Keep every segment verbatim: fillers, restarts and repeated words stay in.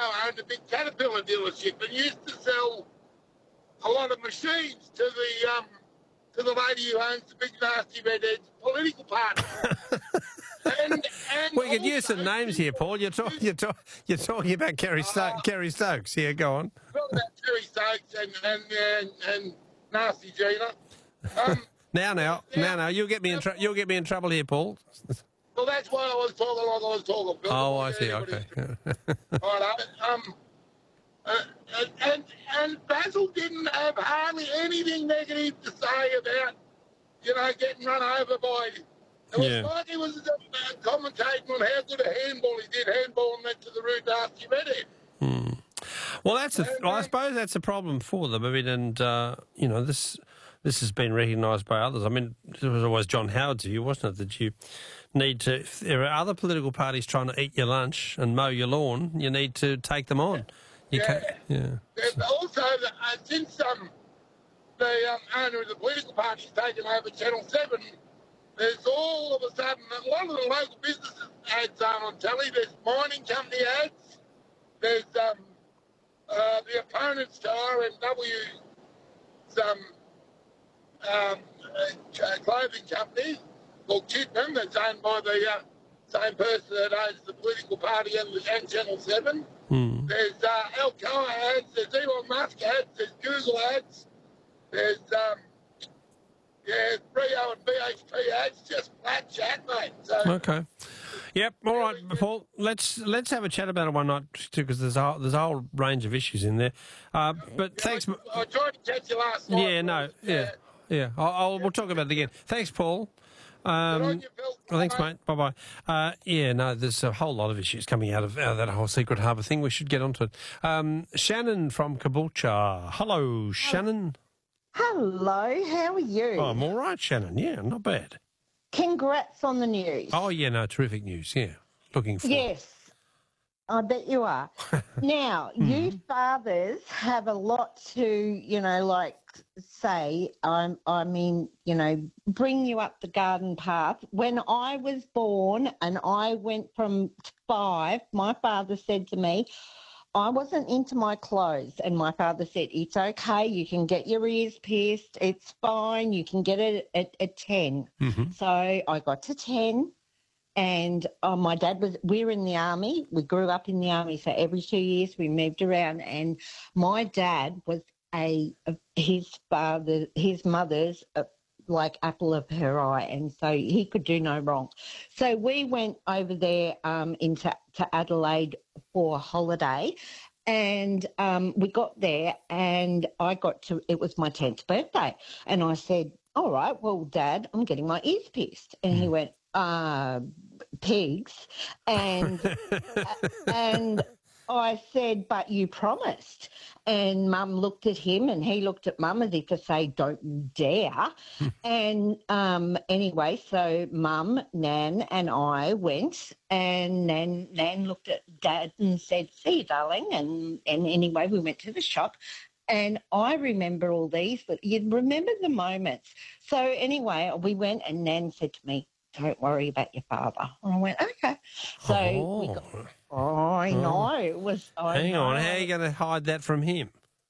owned a big Caterpillar dealership and used to sell a lot of machines to the um, to the lady who owns the big nasty redhead political party. and, and we could use also some names here, Paul. You're, talk, you're, talk, you're talking about Kerry, Sto- uh, Kerry Stokes. Yeah, go on. Talking about Kerry Stokes and, and, and, and Nasty Gina. Um, now, now, now, now, now, you'll get me in tr- you'll get me in trouble here, Paul. Well, that's why I was talking like I was talking, Phil. Oh, I see. Okay. All right. Um, uh, and, and and Basil didn't have hardly anything negative to say about, you know, getting run over by. It was Yeah. like he was uh, commentating on how good a handball he did, handball and that to the rude nasty redhead. Hmm. Well, that's a, And, well, I um, suppose that's a problem for them. I mean, and uh, you know, this this has been recognised by others. I mean, it was always John Howard's view, wasn't it, that you need to, if there are other political parties trying to eat your lunch and mow your lawn, you need to take them on. You yeah. can't, yeah. And also, the, uh, since um, the um, owner of the political party's taken over Channel seven, there's all of a sudden, a lot of the local businesses ads aren't on telly. There's mining company ads. There's um, uh, the opponent's to R N W's um, um, uh, clothing company called Chipman, that's owned by the uh, same person that owns the political party and, and Channel seven. Hmm. There's uh, Alcoa ads, there's Elon Musk ads, there's Google ads, there's um, yeah, Rio and B H P ads, just flat chat, mate. So, Okay. Yep. All right, Paul. Let's let's have a chat about it one night too, because there's a there's a whole range of issues in there. Uh, but yeah, thanks. I, I tried to catch you last night. Yeah. No. Yeah. Yeah. I'll, I'll, we'll talk about it again. Thanks, Paul. Um, Good on you, Phil. well, thanks, mate. Bye bye. Uh, yeah. No. There's a whole lot of issues coming out of, out of that whole Secret Harbour thing. We should get onto it. Um, Shannon from Caboolture. Hello, Shannon. Hello, how are you? Oh, I'm all right, Shannon. Yeah, not bad. Congrats on the news. Oh, yeah, no, terrific news, yeah. Looking forward. Yes, I bet you are. Now, you fathers have a lot to, you know, like say, I'm, I mean, you know, bring you up the garden path. When I was born and I went from five, my father said to me, I wasn't into my clothes, and my father said, it's okay, you can get your ears pierced, it's fine, you can get it at, at ten. Mm-hmm. So I got to ten, and oh, my dad was, we were in the army, we grew up in the army, so every two years we moved around, and my dad was a, his father, his mother's, uh, like apple of her eye, and so he could do no wrong. So we went over there um, into to Adelaide for a holiday, and um, we got there, and I got to, it was my tenth birthday, and I said, all right, well, Dad, I'm getting my ears pierced. And he went, uh, pigs, and and I said, but you promised. And Mum looked at him and he looked at Mum as if to say, don't you dare. and um, anyway, so Mum, Nan and I went, and Nan, Nan looked at Dad and said, see you, darling. And, and anyway, we went to the shop. And I remember all these, but you remember the moments. So anyway, we went and Nan said to me, don't worry about your father. And I went, okay. So oh. we got, oh, I know. Oh. It was, I Hang know. on, how are you going to hide that from him?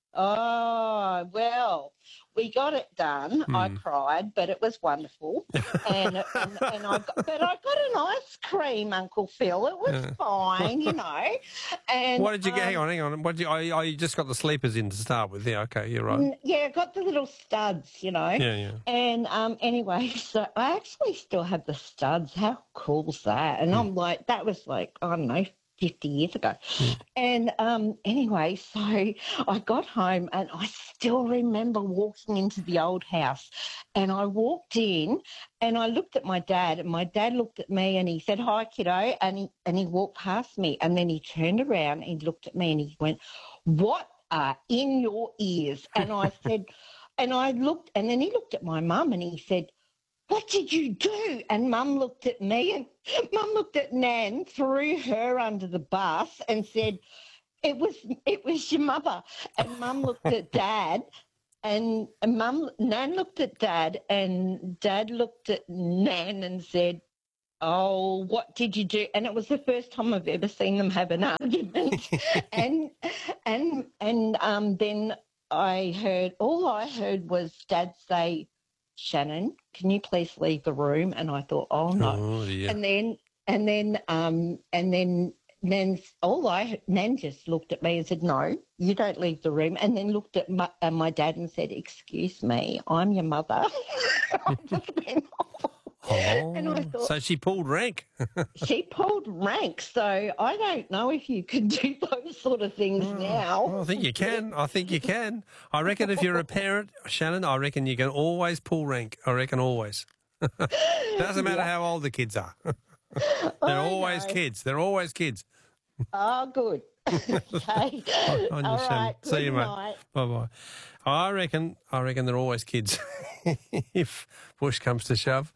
Oh, well, we got it done. Hmm. I cried, but it was wonderful. and, and and I got, but I got an ice cream, Uncle Phil. It was Yeah. fine, you know. And What did you get? um, Hang on, hang on. What did you, oh, oh, you just got the sleepers in to start with. Yeah, okay, you're right. n- Yeah, I got the little studs, you know. Yeah, yeah. And um, anyway, so I actually still have the studs. How cool's that? And I'm like, that was like, I don't know, fifty years ago. And um, anyway, so I got home and I still remember walking into the old house, and I walked in and I looked at my dad, and my dad looked at me and he said, hi, kiddo, and he, and he walked past me, and then he turned around and he looked at me and he went, what are in your ears? And I said, and I looked, and then he looked at my mum and he said, what did you do? And Mum looked at me, and Mum looked at Nan, threw her under the bus and said, it was it was your mother. And Mum looked at Dad, and, and Mum, Nan looked at Dad, and Dad looked at Nan and said, oh, what did you do? And it was the first time I've ever seen them have an argument. and and and um, then I heard, all I heard was Dad say, Shannon, can you please leave the room? And I thought, oh no. Oh, dear. And then and then um and then Nan, all I Nan just looked at me and said, no, you don't leave the room. And then looked at my, uh, my dad and said, excuse me, I'm your mother. I just went, Oh, and I thought, so she pulled rank. she pulled rank. So I don't know if you could do those sort of things now. Well, I think you can. I think you can. I reckon if you're a parent, Shannon, I reckon you can always pull rank. I reckon always. Doesn't matter Yeah. how old the kids are. They're I always know. kids. They're always kids. Oh, good. Okay. On your All Shannon. right. See Good you, mate. night. Bye bye. I reckon. I reckon they're always kids. If push comes to shove.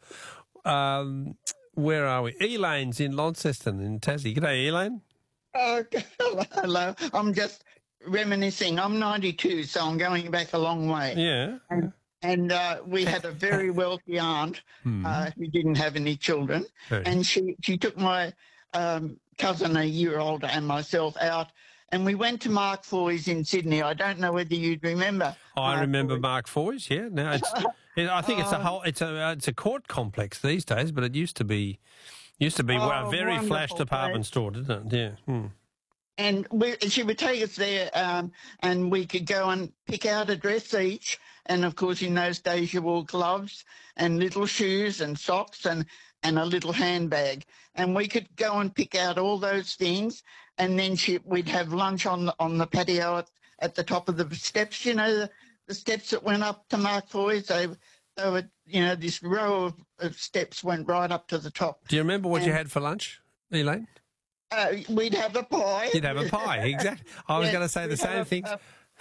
Um, where are we? Elaine's in Launceston in Tassie. G'day, Elaine. Oh, hello. I'm just reminiscing. I'm ninety-two, so I'm going back a long way. Yeah. And, and uh, we had a very wealthy aunt Hmm. uh, who didn't have any children, Very. and she, she took my um, cousin, a year older, and myself out, and we went to Mark Foy's in Sydney. I don't know whether you'd remember. I Mark remember Foy's. Mark Foy's. Yeah. Now it's. it, I think it's a Oh. whole. It's a. It's a court complex these days, but it used to be. Used to be a Oh, very flash wonderful department place. store, didn't it? Yeah. Hmm. And we, she would take us there, um, and we could go and pick out a dress each. And of course, in those days, you wore gloves and little shoes and socks and, and a little handbag. And we could go and pick out all those things. And then she, we'd have lunch on the, on the patio at, at the top of the steps. You know, the, the steps that went up to Mark Foy's. They, they were, you know, this row of, of steps went right up to the top. Do you remember what you And- had for lunch, Elaine? Uh, we'd have a pie. You'd have a pie, exactly. I was Yeah, going to say the we'd same have a- things.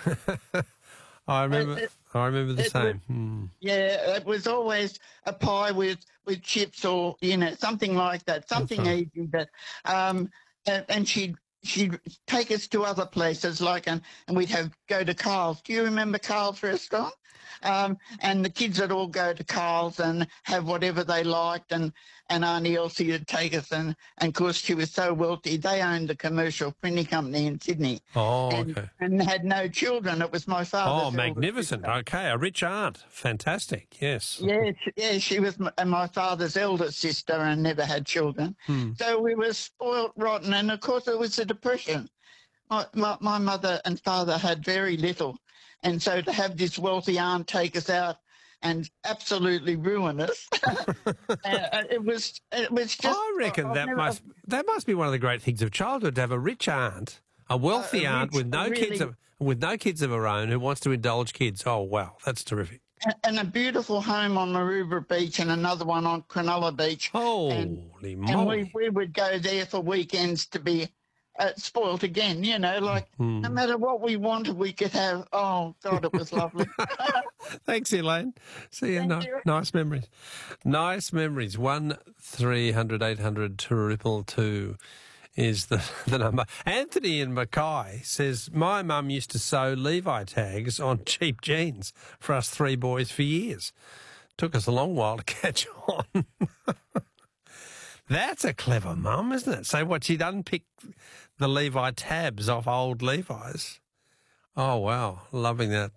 a I remember. it- I remember the it same. Hmm. Yeah, it was always a pie with, with chips or, you know, something like that, something right. easy. But, um, and, and she'd, she'd take us to other places like, and, and we'd have go to Carl's. Do you remember Carl's restaurant? Um, and the kids would all go to Carl's and have whatever they liked, and, and Auntie Elsie would take us. And, and of course, she was so wealthy. They owned a commercial printing company in Sydney Oh, and, okay. and had no children. It was my father's Oh, eldest magnificent. sister. Okay, a rich aunt. Fantastic. Yes. Yeah, she- yeah, she was my, my father's eldest sister and never had children. Hmm. So we were spoilt rotten, and of course it was a depression. My, my, my mother and father had very little, and so to have this wealthy aunt take us out and absolutely ruin us, uh, it was it was just. I reckon I've that never- must that must be one of the great things of childhood, to have a rich aunt, a wealthy Uh, a aunt rich- with no really- kids of with no kids of her own who wants to indulge kids. Oh wow, that's terrific. and a beautiful home on Maroubra Beach and another one on Cronulla Beach. Holy And we, moly! we would go there for weekends to be uh, spoilt again, you know, like Hmm. no matter what we wanted, we could have. Oh, God, it was lovely. Thanks, Elaine. See you. Thank Ni- you. Nice memories. Nice memories. One three hundred eight hundred triple two is the, the number. Anthony in Mackay says, my mum used to sew Levi tags on cheap jeans for us three boys for years. Took us a long while to catch on. That's a clever mum, isn't it? So what, she'd unpick the Levi tabs off old Levi's. Oh, wow. Loving that.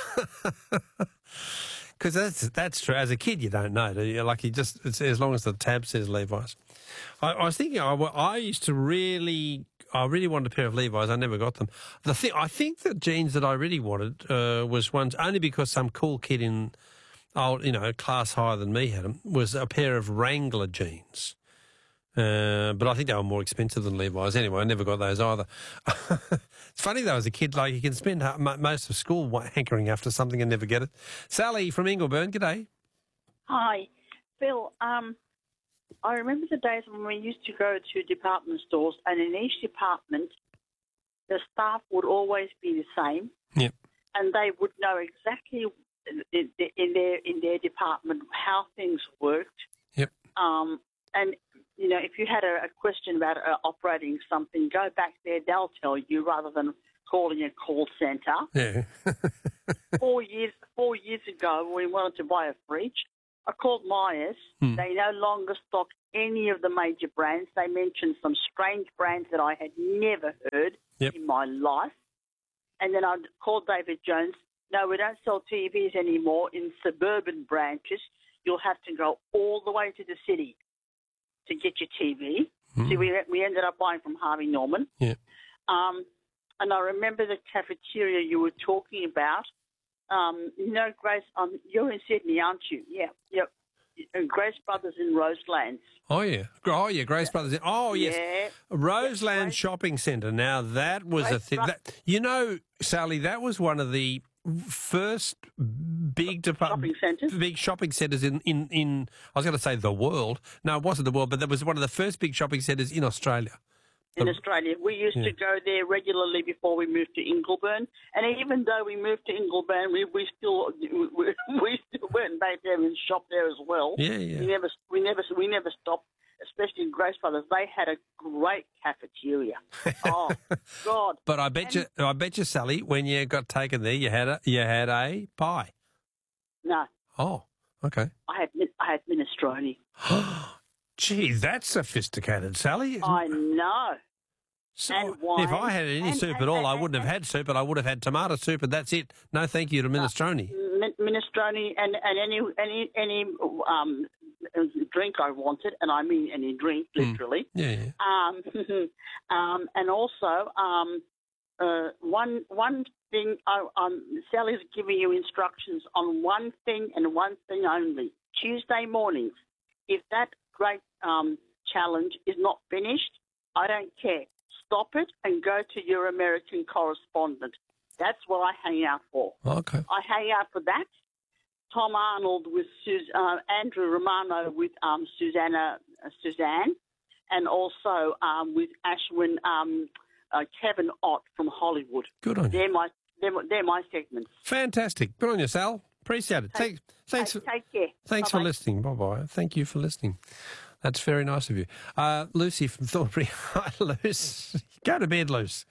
Because that's, that's true. As a kid, you don't know, do you? Like, you just, it's, as long as the tab says Levi's. I, I was thinking, I, I used to really, I really wanted a pair of Levi's. I never got them. The thing, I think the jeans that I really wanted uh, was ones, only because some cool kid in, old, you know, class higher than me had them, was a pair of Wrangler jeans. Uh, but I think they were more expensive than Levi's. Anyway, I never got those either. It's funny though, as a kid, like you can spend ha- mo- most of school wa- hankering after something and never get it. Sally from Ingleburn, g'day. Hi, Phil. Um, I remember the days when we used to go to department stores, and in each department, the staff would always be the same. Yep. And they would know exactly in, in their in their department how things worked. Yep. Um, and you know, if you had a, a question about uh, operating something, go back there; they'll tell you rather than calling a call centre. Yeah. four years four years ago, we wanted to buy a fridge. I called Myers. Hmm. They no longer stock any of the major brands. They mentioned some strange brands that I had never heard Yep. in my life. And then I'd call David Jones. No, we don't sell T Vs anymore in suburban branches. You'll have to go all the way to the city to get your T V. Mm. See, we we ended up buying from Harvey Norman. Yeah. Um, and I remember the cafeteria you were talking about. Um, you know, Grace, um, you're in Sydney, aren't you? Yeah, yep. And Grace Brothers in Roselands. Oh, yeah. Oh, yeah, Grace Brothers. Oh, yes. Yeah. Roseland Grace- Shopping Centre. Now, that was a Grace thing. Bro- That, you know, Sally, that was one of the first big department, Shopping centres? big shopping centres in, in, in, I was going to say the world. No, it wasn't the world, but that was one of the first big shopping centres in Australia. In The- Australia. We used Yeah. to go there regularly before we moved to Ingleburn. And even though we moved to Ingleburn, we, we still we, we still went back there and shopped there as well. Yeah, yeah. We never we never we never stopped. Especially in Grace Brothers, they had a great cafeteria. Oh God! But I bet you, I bet you, Sally, when you got taken there, you had a, you had a pie. No, Oh, okay. I had min- I had minestrone. Gee, that's sophisticated, Sally. I know. So and wine. if I had any And- soup and- at all, I and- wouldn't have had soup, but I would have had tomato soup, and that's it. No, thank you to minestrone. Min- minestrone and, and any any any um, drink I wanted, and I mean any drink, literally. Yeah, yeah. Um, um, and also um, uh, one one thing. I, um, Sally's giving you instructions on one thing and one thing only. Tuesday mornings. If that great um, challenge is not finished, I don't care. Stop it and go to your American correspondent. That's what I hang out for. Okay. I hang out for that. Tom Arnold with Sus- uh, Andrew Romano with um, Susanna uh, Suzanne, and also um, with Ashwin um, uh, Kevin Ott from Hollywood. Good on you. They're my they're, my- they're my segments. Fantastic. Good on you, Sal. Appreciate it. Thanks. Thanks. Take, For, take care. thanks for Bye-bye. listening. Bye bye. Thank you for listening. That's very nice of you. Uh, Lucy from Thornbury. Hi, Luce. Go to bed, Luce.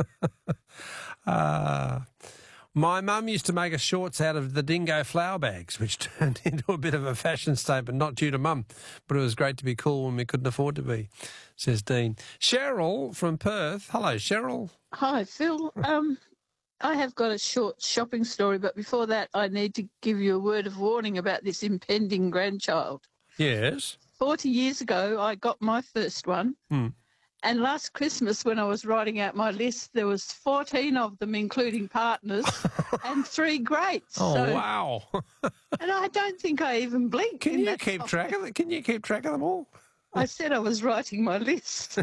uh, my mum used to make us shorts out of the dingo flower bags, which turned into a bit of a fashion statement, not due to mum, but it was great to be cool when we couldn't afford to be, says Dean. Cheryl from Perth. Hello, Cheryl. Hi, Phil. Um, I have got a short shopping story, but before that, I need to give you a word of warning about this impending grandchild. Yes. Forty years ago, I got my first one, Hmm. and last Christmas, when I was writing out my list, there was fourteen of them, including partners, and three greats. Oh, So- wow. And I don't think I even blinked. Can in you that keep time. track of it? Can you keep track of them all? I said I was writing my list.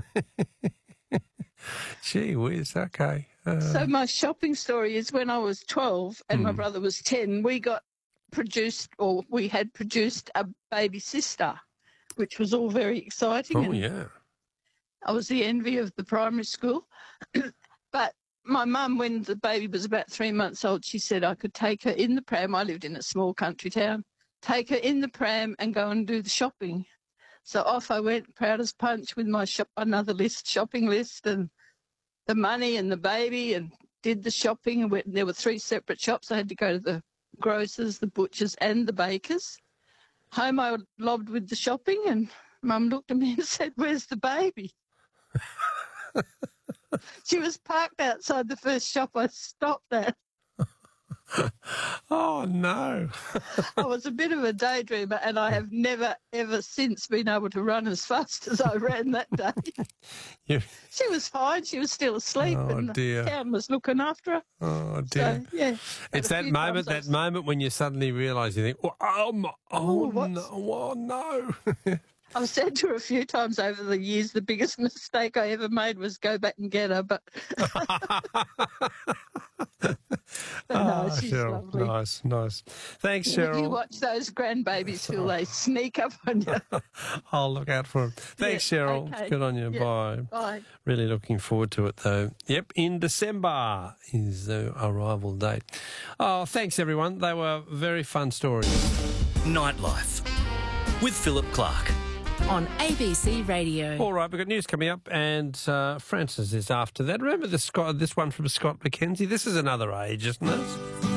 Gee whiz, okay. Uh, So my shopping story is when I was twelve and my Hmm. brother was ten, we got produced, or we had produced a baby sister, which was all very exciting. oh, and yeah. I was the envy of the primary school. But my mum, when the baby was about three months old, she said I could take her in the pram. I lived in a small country town. Take her in the pram and go and do the shopping. So off I went, proud as punch, with my shop, another list, shopping list, and the money and the baby, and did the shopping. And went, there were three separate shops. I had to go to the grocers, the butchers, and the bakers. Home I lobbed with the shopping, and Mum looked at me and said, "Where's the baby?" She was parked outside the first shop I stopped at. Oh, no. I was a bit of a daydreamer, and I have never, ever since been able to run as fast as I ran that day. You, She was fine. She was still asleep, Oh, and dear. the town was looking after her. oh, dear. So, yeah. It's But a that few moment, times I that moment when you suddenly realise, you think, oh, oh, my, oh, Oh, what's- no, oh, no. I've said to her a few times over the years, the biggest mistake I ever made was go back and get her. But, but no, Ah, she's Cheryl, lovely. nice, nice. Thanks, When Cheryl. you watch those grandbabies, Phil, they sneak up on you. I'll look out for him. Thanks, Yeah, Cheryl. okay. Good on you. Yeah. Bye. Bye. Really looking forward to it, though. Yep, in December is the arrival date. Oh, thanks, everyone. They were very fun stories. Nightlife with Philip Clark. On A B C Radio. All right, we've got news coming up, and uh, Francis is after that. Remember this, Scott, this one from Scott McKenzie? This is another age, isn't it?